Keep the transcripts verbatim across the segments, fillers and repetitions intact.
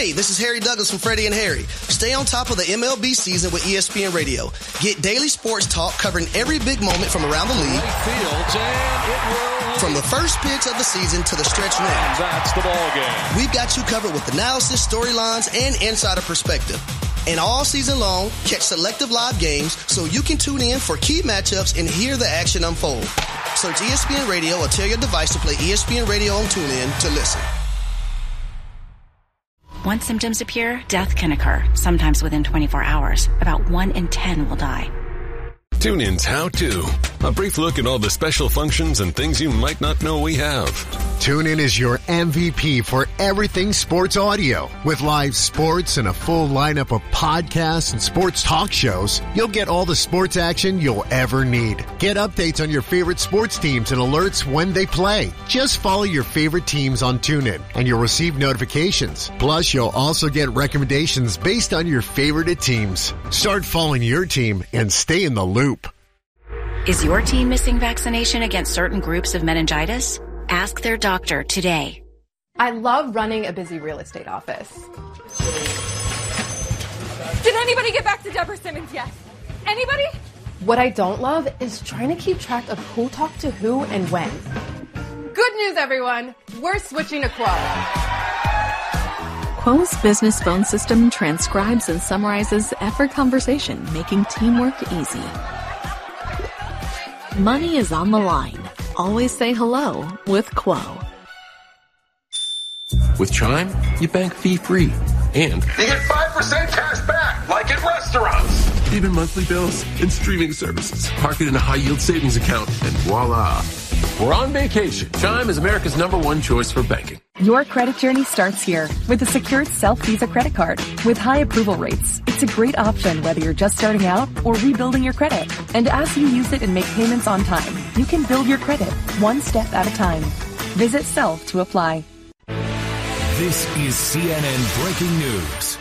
Hey, this is Harry Douglas from Freddie and Harry. Stay on top of the M L B season with E S P N Radio. Get daily sports talk covering every big moment from around the league. Fields, and it will... From the first pitch of the season to the stretch run. That's the ball game. We've got you covered with analysis, storylines, and insider perspective. And all season long, catch selective live games so you can tune in for key matchups and hear the action unfold. Search E S P N Radio or tell your device to play E S P N Radio on TuneIn to listen. Once symptoms appear, death can occur, sometimes within twenty-four hours. About one in ten will die. TuneIn's How To. A brief look at all the special functions and things you might not know we have. TuneIn is your M V P for everything sports audio. With live sports and a full lineup of podcasts and sports talk shows, you'll get all the sports action you'll ever need. Get updates on your favorite sports teams and alerts when they play. Just follow your favorite teams on TuneIn and you'll receive notifications. Plus, you'll also get recommendations based on your favorite teams. Start following your team and stay in the loop. Is your team missing vaccination against certain groups of meningitis? Ask their doctor today. I love running a busy real estate office. Did anybody get back to Deborah Simmons yet? Anybody? What I don't love is trying to keep track of who talked to who and when. Good news, everyone. We're switching to Quo. Quo's business phone system transcribes and summarizes every conversation, making teamwork easy. Money is on the line. Always say hello with Quo. With Chime, you bank fee-free. And you get five percent cash back, like at restaurants. Even monthly bills and streaming services. Park it in a high-yield savings account, and voila. We're on vacation. Chime is America's number one choice for banking. Your credit journey starts here with a secured self-Visa credit card. With high approval rates, it's a great option whether you're just starting out or rebuilding your credit. And as you use it and make payments on time, you can build your credit one step at a time. Visit Self to apply. This is C N N Breaking News.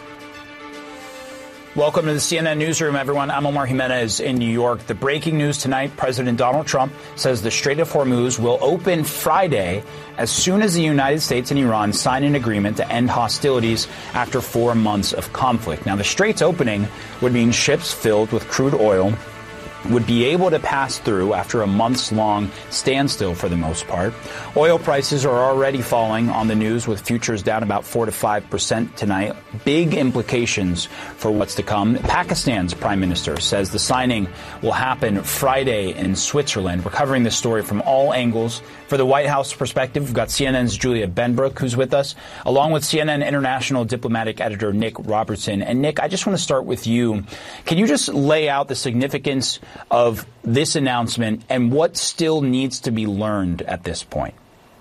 Welcome to the C N N Newsroom, everyone. I'm Omar Jimenez in New York. The breaking news tonight, President Donald Trump says the Strait of Hormuz will open Friday as soon as the United States and Iran sign an agreement to end hostilities after four months of conflict. Now, the Strait's opening would mean ships filled with crude oil would be able to pass through after a months-long standstill for the most part. Oil prices are already falling on the news, with futures down about four to five percent tonight. Big implications for what's to come. Pakistan's prime minister says the signing will happen Friday in Switzerland. We're covering this story from all angles. For the White House perspective, we've got C N N's Julia Benbrook, who's with us, along with C N N international diplomatic editor Nick Robertson. And Nick, I just want to start with you. Can you just lay out the significance of this announcement and what still needs to be learned at this point?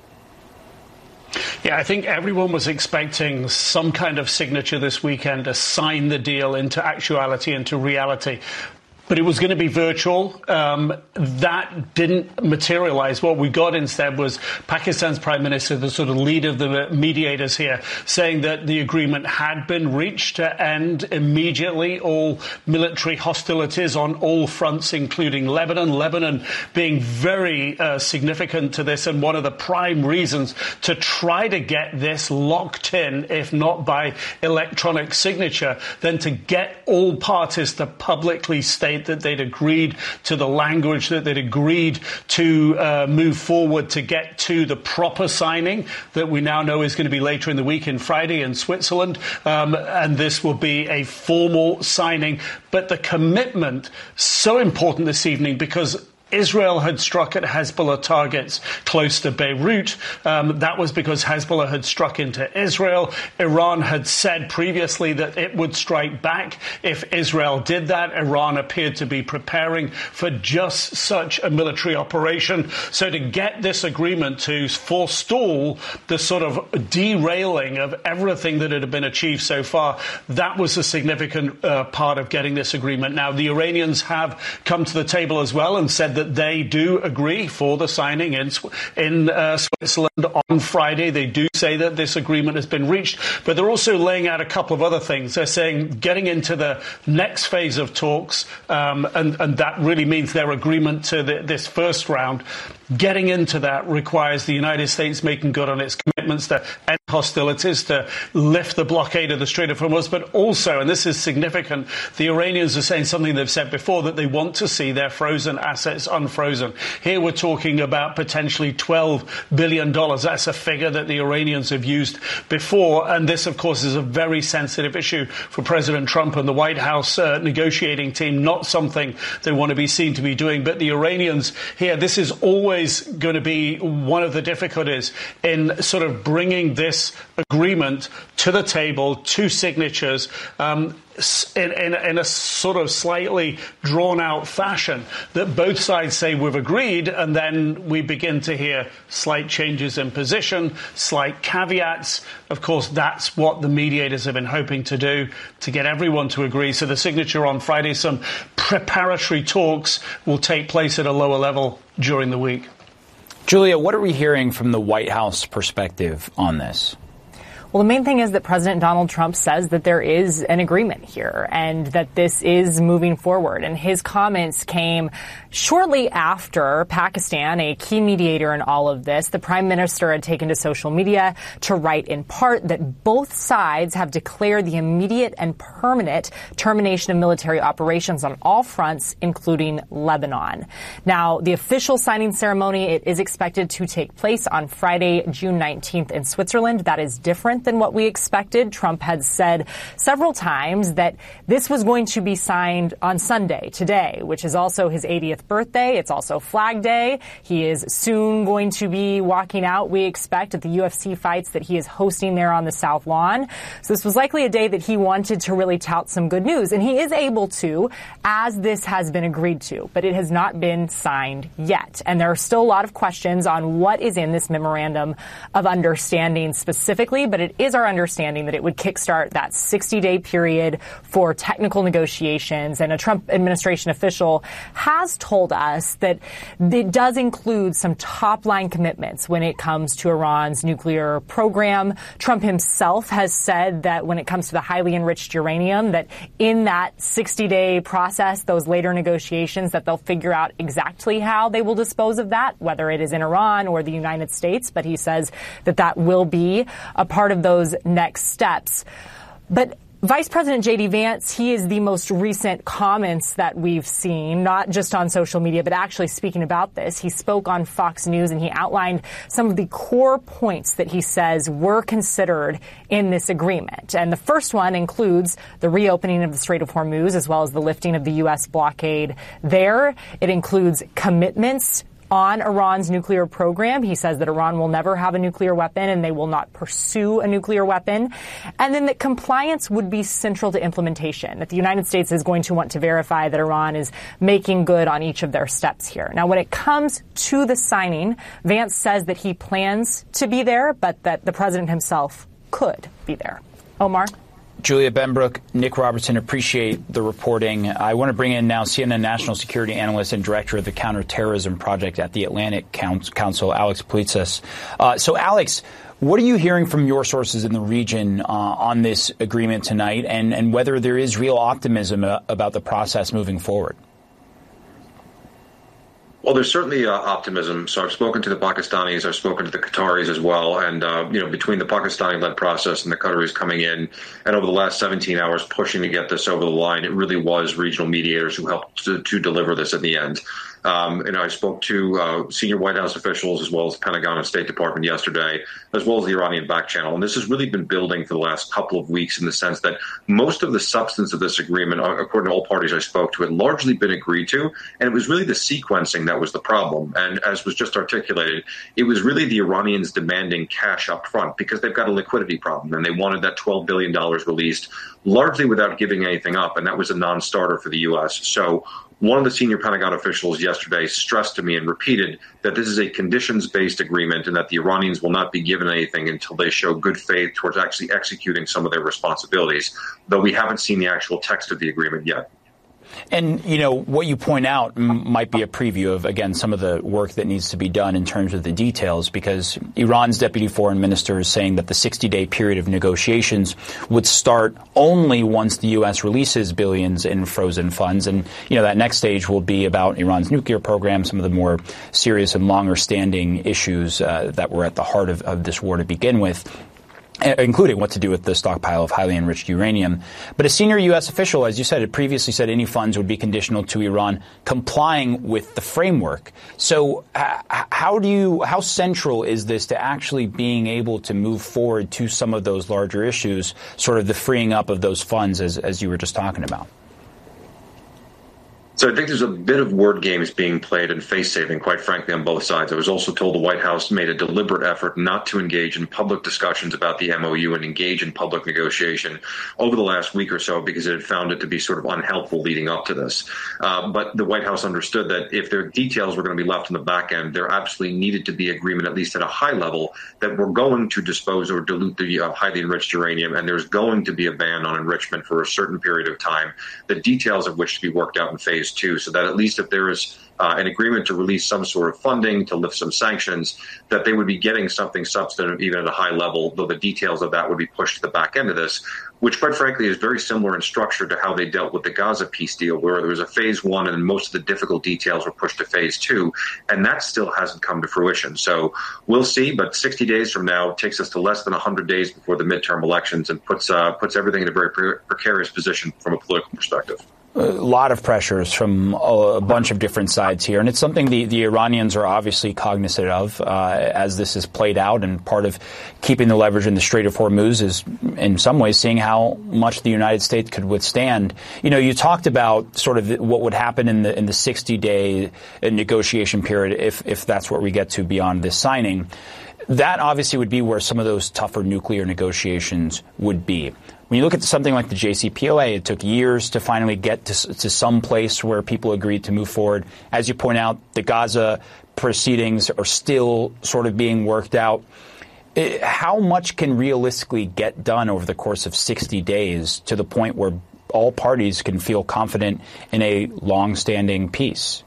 Yeah, I think everyone was expecting some kind of signature this weekend to sign the deal into actuality, into reality. But it was going to be virtual. Um, that didn't materialize. What we got instead was Pakistan's prime minister, the sort of lead of the mediators here, saying that the agreement had been reached to end immediately all military hostilities on all fronts, including Lebanon. Lebanon being very uh, significant to this and one of the prime reasons to try to get this locked in, if not by electronic signature, then to get all parties to publicly state that they'd agreed to the language, that they'd agreed to uh, move forward to get to the proper signing that we now know is going to be later in the week in Friday in Switzerland. Um, and this will be a formal signing. But the commitment, so important this evening, because Israel had struck at Hezbollah targets close to Beirut. Um, that was because Hezbollah had struck into Israel. Iran had said previously that it would strike back if Israel did that. Iran appeared to be preparing for just such a military operation. So to get this agreement to forestall the sort of derailing of everything that had been achieved so far, that was a significant uh, part of getting this agreement. Now, the Iranians have come to the table as well and said that they do agree for the signing in in uh, Switzerland on Friday. They do say that this agreement has been reached, but they're also laying out a couple of other things. They're saying getting into the next phase of talks, um, and, and that really means their agreement to the, this first round. getting into that requires the United States making good on its commitments to end hostilities, to lift the blockade of the Strait of Hormuz, but also, and this is significant, the Iranians are saying something they've said before, that they want to see their frozen assets unfrozen. Here we're talking about potentially twelve billion dollars. That's a figure that the Iranians have used before, and this, of course, is a very sensitive issue for President Trump and the White House uh, negotiating team, not something they want to be seen to be doing. But the Iranians here, this is always going to be one of the difficulties in sort of bringing this agreement to the table, to signatures, um, In, in, in a sort of slightly drawn-out fashion, that both sides say we've agreed, and then we begin to hear slight changes in position, slight caveats. Of course, that's what the mediators have been hoping to do, to get everyone to agree. So the signature on Friday, some preparatory talks will take place at a lower level during the week. Julia, what are we hearing from the White House perspective on this? Well, the main thing is that President Donald Trump says that there is an agreement here and that this is moving forward. And his comments came shortly after Pakistan, a key mediator in all of this. The prime minister had taken to social media to write in part that both sides have declared the immediate and permanent termination of military operations on all fronts, including Lebanon. Now, the official signing ceremony, it is expected to take place on Friday, June nineteenth in Switzerland. That is different than what we expected. Trump had said several times that this was going to be signed on Sunday, today, which is also his eightieth birthday. It's also Flag Day. He is soon going to be walking out, we expect, at the U F C fights that he is hosting there on the South Lawn. So this was likely a day that he wanted to really tout some good news. And he is able to, as this has been agreed to, but it has not been signed yet. And there are still a lot of questions on what is in this memorandum of understanding specifically, but it is our understanding that it would kickstart that sixty-day period for technical negotiations. And a Trump administration official has told us that it does include some top-line commitments when it comes to Iran's nuclear program. Trump himself has said that when it comes to the highly enriched uranium, that in that sixty-day process, those later negotiations, that they'll figure out exactly how they will dispose of that, whether it is in Iran or the United States. But he says that that will be a part of those next steps. But Vice President J D Vance, he is the most recent comments that we've seen, not just on social media, but actually speaking about this. He spoke on Fox News and he outlined some of the core points that he says were considered in this agreement. And the first one includes the reopening of the Strait of Hormuz, as well as the lifting of the U S blockade there. It includes commitments on Iran's nuclear program. He says that Iran will never have a nuclear weapon and they will not pursue a nuclear weapon. And then that compliance would be central to implementation, that the United States is going to want to verify that Iran is making good on each of their steps here. Now, when it comes to the signing, Vance says that he plans to be there, but that the president himself could be there. Omar? Julia Benbrook, Nick Robertson, appreciate the reporting. I want to bring in now C N N national security analyst and director of the Counterterrorism Project at the Atlantic Council, Alex Politzis. Uh, so, Alex, what are you hearing from your sources in the region uh, on this agreement tonight, and, and whether there is real optimism uh, about the process moving forward? Well, there's certainly uh, optimism. So I've spoken to the Pakistanis, I've spoken to the Qataris as well. And, uh, you know, between the Pakistani-led process and the Qataris coming in and over the last seventeen hours pushing to get this over the line, it really was regional mediators who helped to, to deliver this in the end. Um, and I spoke to uh, senior White House officials as well as Pentagon and State Department yesterday, as well as the Iranian back channel. And this has really been building for the last couple of weeks in the sense that most of the substance of this agreement, according to all parties I spoke to, had largely been agreed to. And it was really the sequencing that was the problem. And as was just articulated, it was really the Iranians demanding cash up front because they've got a liquidity problem and they wanted that twelve billion dollars released largely without giving anything up. And that was a non-starter for the U S. So one of the senior Pentagon officials yesterday stressed to me and repeated that this is a conditions-based agreement and that the Iranians will not be given anything until they show good faith towards actually executing some of their responsibilities, though we haven't seen the actual text of the agreement yet. And, you know, what you point out m- might be a preview of, again, some of the work that needs to be done in terms of the details, because Iran's deputy foreign minister is saying that the sixty-day period of negotiations would start only once the U S releases billions in frozen funds. And, you know, that next stage will be about Iran's nuclear program, some of the more serious and longer-standing issues uh, that were at the heart of, of this war to begin with, including what to do with the stockpile of highly enriched uranium. But a senior U S official, as you said, had previously said any funds would be conditional to Iran complying with the framework. So uh, how do you, how central is this to actually being able to move forward to some of those larger issues, sort of the freeing up of those funds as, as you were just talking about? So I think there's a bit of word games being played and face-saving, quite frankly, on both sides. I was also told the White House made a deliberate effort not to engage in public discussions about the M O U and engage in public negotiation over the last week or so because it had found it to be sort of unhelpful leading up to this. Uh, but the White House understood that if their details were going to be left on the back end, there absolutely needed to be agreement, at least at a high level, that we're going to dispose or dilute the uh, highly enriched uranium, and there's going to be a ban on enrichment for a certain period of time, the details of which to be worked out in phase two, so that at least if there is uh, an agreement to release some sort of funding, to lift some sanctions, that they would be getting something substantive even at a high level, though the details of that would be pushed to the back end of this, which quite frankly is very similar in structure to how they dealt with the Gaza peace deal, where there was a phase one and most of the difficult details were pushed to phase two, and that still hasn't come to fruition. So we'll see, but sixty days from now takes us to less than one hundred days before the midterm elections and puts uh, puts everything in a very pre- precarious position from a political perspective. A lot of pressures from a bunch of different sides here. And it's something the, the Iranians are obviously cognizant of uh, as this is played out. And part of keeping the leverage in the Strait of Hormuz is, in some ways, seeing how much the United States could withstand. You know, you talked about sort of what would happen in the in the sixty-day negotiation period if, if that's what we get to beyond this signing. That obviously would be where some of those tougher nuclear negotiations would be. When you look at something like the J C P O A, it took years to finally get to, to some place where people agreed to move forward. As you point out, the Gaza proceedings are still sort of being worked out. It, how much can realistically get done over the course of sixty days to the point where all parties can feel confident in a long-standing peace?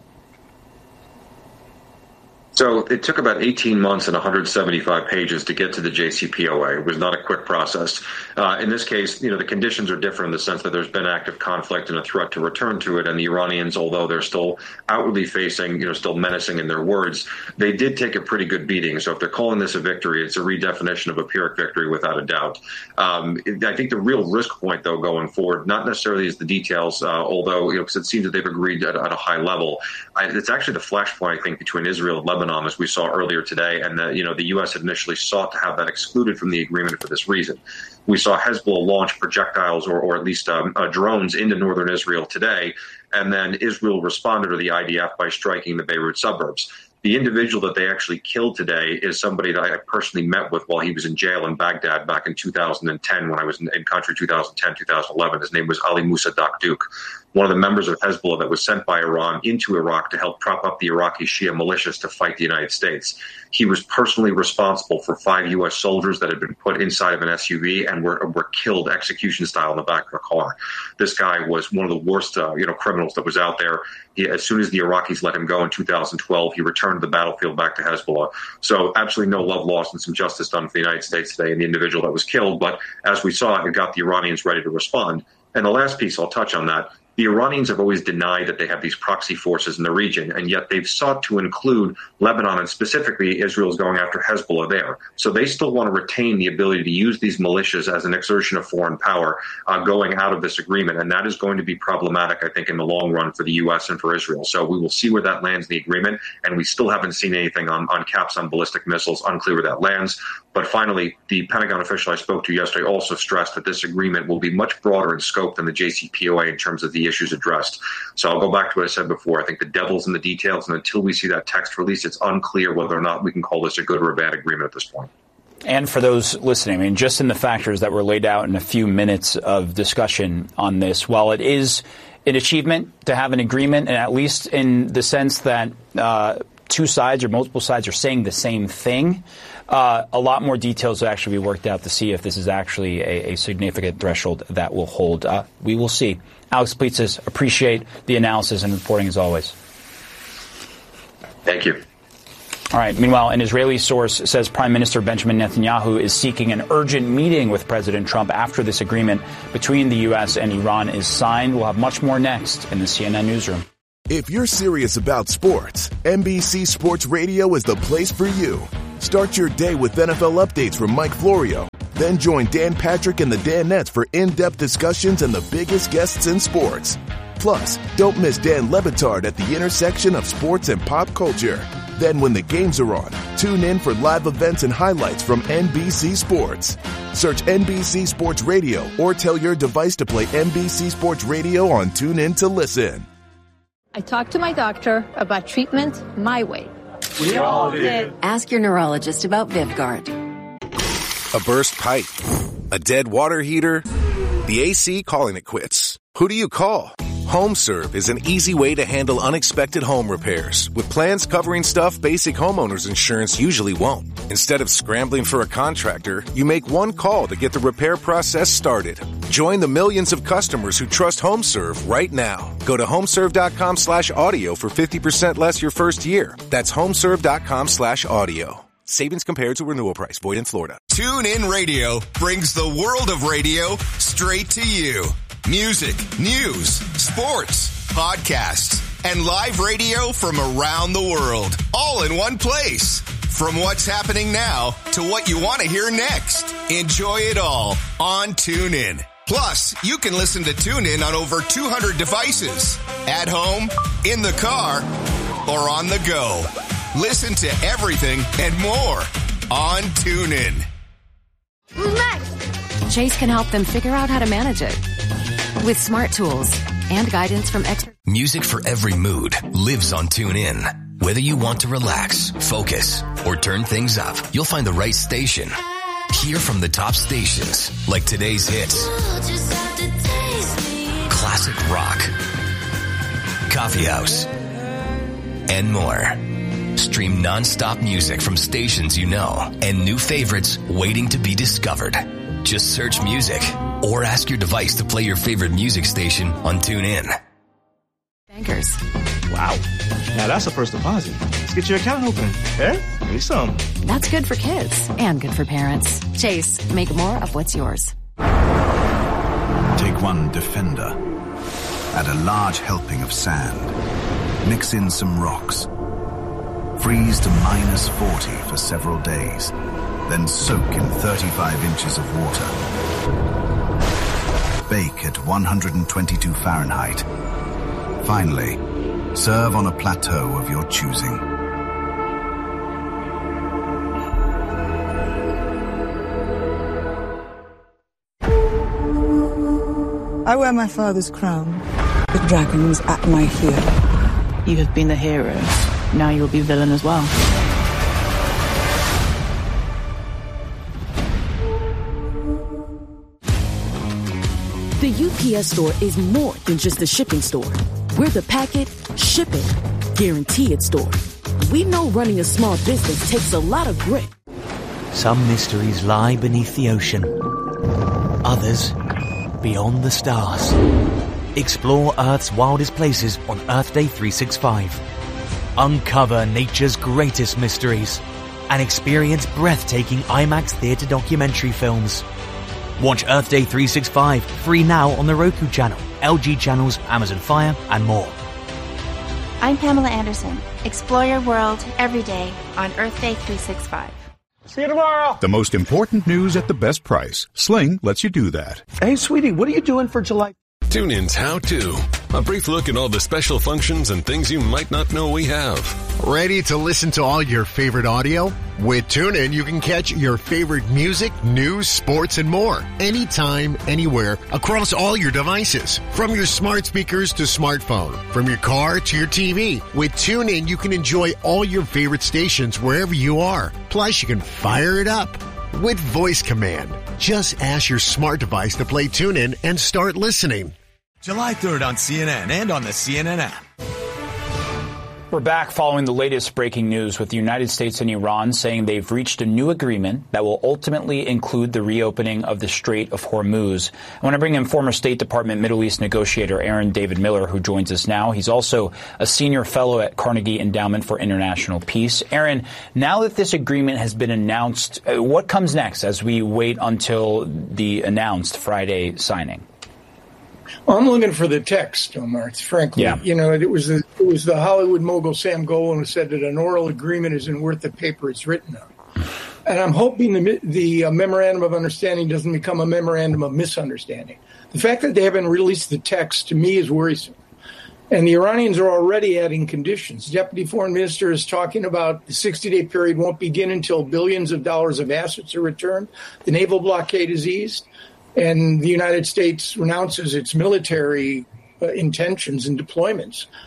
So it took about eighteen months and one hundred seventy-five pages to get to the J C P O A. It was not a quick process. Uh, in this case, you know, the conditions are different in the sense that there's been active conflict and a threat to return to it. And the Iranians, although they're still outwardly facing, you know, still menacing in their words, they did take a pretty good beating. So if they're calling this a victory, it's a redefinition of a Pyrrhic victory without a doubt. Um, I think the real risk point, though, going forward, not necessarily is the details, uh, although, you know, because it seems that they've agreed at, at a high level. I, it's actually the flashpoint, I think, between Israel and Lebanon, as we saw earlier today, and the, you know, the U S had initially sought to have that excluded from the agreement for this reason. We saw Hezbollah launch projectiles or, or at least um, uh, drones into northern Israel today, and then Israel responded to the I D F by striking the Beirut suburbs. The individual that they actually killed today is somebody that I personally met with while he was in jail in Baghdad back in two thousand ten when I was in, in country, two thousand ten, two thousand eleven. His name was Ali Musa Dakduk, one of the members of Hezbollah that was sent by Iran into Iraq to help prop up the Iraqi Shia militias to fight the United States. He was personally responsible for five U S soldiers that had been put inside of an S U V and were, were killed execution style in the back of a car. This guy was one of the worst, uh, you know, criminals that was out there. He, as soon as the Iraqis let him go in two thousand twelve, he returned to the battlefield back to Hezbollah. So absolutely no love lost and some justice done for the United States today and the individual that was killed. But as we saw, it got the Iranians ready to respond. And the last piece, I'll touch on that. The Iranians have always denied that they have these proxy forces in the region, and yet they've sought to include Lebanon, and specifically Israel's going after Hezbollah there. So they still want to retain the ability to use these militias as an exertion of foreign power uh, going out of this agreement, and that is going to be problematic, I think, in the long run for the U S and for Israel. So we will see where that lands in the agreement, and we still haven't seen anything on, on caps on ballistic missiles, unclear where that lands. But finally, the Pentagon official I spoke to yesterday also stressed that this agreement will be much broader in scope than the J C P O A in terms of the issues addressed. So I'll go back to what I said before. I think the devil's in the details, and until we see that text release, it's unclear whether or not we can call this a good or a bad agreement at this point. And for those listening, I mean, just in the factors that were laid out in a few minutes of discussion on this, while it is an achievement to have an agreement, and at least in the sense that uh, two sides or multiple sides are saying the same thing. Uh, a lot more details will actually be worked out to see if this is actually a, a significant threshold that will hold. Uh, we will see. Alex Plitzis, appreciate the analysis and reporting as always. Thank you. All right. Meanwhile, an Israeli source says Prime Minister Benjamin Netanyahu is seeking an urgent meeting with President Trump after this agreement between the U S and Iran is signed. We'll have much more next in the C N N Newsroom. If you're serious about sports, N B C Sports Radio is the place for you. Start your day with N F L updates from Mike Florio. Then join Dan Patrick and the Danettes for in-depth discussions and the biggest guests in sports. Plus, don't miss Dan Lebitard at the intersection of sports and pop culture. Then when the games are on, tune in for live events and highlights from N B C Sports. Search N B C Sports Radio or tell your device to play N B C Sports Radio on TuneIn to listen. I talked to my doctor about treatment my way. We all did. Ask your neurologist about Vyvgart. A burst pipe, a dead water heater, the A C calling it quits. Who do you call? HomeServe is an easy way to handle unexpected home repairs with plans covering stuff basic homeowners insurance usually won't. Instead of scrambling for a contractor, you make one call to get the repair process started. Join the millions of customers who trust HomeServe right now. Go to homeserve.com slash audio for fifty percent less your first year. That's homeserve.com slash audio. Savings compared to renewal price. Void in Florida. TuneIn Radio brings the world of radio straight to you. Music, news, sports, podcasts, and live radio from around the world, all in one place. From what's happening now to what you want to hear next. Enjoy it all on TuneIn. Plus, you can listen to TuneIn on over two hundred devices. At home, in the car, or on the go. Listen to everything and more on TuneIn. Who's next? Chase can help them figure out how to manage it. With smart tools and guidance from experts. Music for every mood lives on TuneIn. Whether you want to relax, focus, or turn things up, you'll find the right station. Hear from the top stations like today's hits, classic rock, coffee house, and more. Stream non-stop music from stations you know and new favorites waiting to be discovered. Just search music or ask your device to play your favorite music station on TuneIn. Bankers. Wow. Now that's a first deposit. Let's get your account open. Eh? Give me some. That's good for kids and good for parents. Chase, make more of what's yours. Take one Defender. Add a large helping of sand. Mix in some rocks. Freeze to minus forty for several days. Then soak in thirty-five inches of water. Bake at one hundred twenty-two Fahrenheit. Finally, serve on a plateau of your choosing. I wear my father's crown. The dragon's at my heel. You have been the hero. Now you'll be villain as well. The U P S store is more than just a shipping store. We're the packet, ship it, guarantee it store. We know running a small business takes a lot of grit. Some mysteries lie beneath the ocean. Others, beyond the stars. Explore Earth's wildest places on Earth Day three sixty-five. Uncover nature's greatest mysteries and experience breathtaking IMAX theater documentary films. Watch Earth Day three sixty-five free now on the Roku channel, L G channels, Amazon Fire, and more. I'm Pamela Anderson. Explore your world every day on Earth Day three sixty-five. See you tomorrow. The most important news at the best price. Sling lets you do that. Hey, sweetie, what are you doing for July? TuneIn's How To. A brief look at all the special functions and things you might not know we have. Ready to listen to all your favorite audio? With TuneIn, you can catch your favorite music, news, sports, and more. Anytime, anywhere, across all your devices. From your smart speakers to smartphone. From your car to your T V. With TuneIn, you can enjoy all your favorite stations wherever you are. Plus, you can fire it up with voice command. Just ask your smart device to play TuneIn and start listening. July third on C N N and on the C N N app. We're back following the latest breaking news with the United States and Iran saying they've reached a new agreement that will ultimately include the reopening of the Strait of Hormuz. I want to bring in former State Department Middle East negotiator Aaron David Miller, who joins us now. He's also a senior fellow at Carnegie Endowment for International Peace. Aaron, now that this agreement has been announced, what comes next as we wait until the announced Friday signing? Well, I'm looking for the text, Omar. Frankly, yeah. you know, it was the it was the Hollywood mogul Sam Golan who said that an oral agreement isn't worth the paper it's written on. And I'm hoping the the uh, memorandum of understanding doesn't become a memorandum of misunderstanding. The fact that they haven't released the text to me is worrisome. And the Iranians are already adding conditions. Deputy Foreign Minister is talking about the sixty-day period won't begin until billions of dollars of assets are returned. The naval blockade is eased. And the United States renounces its military uh, intentions and deployments.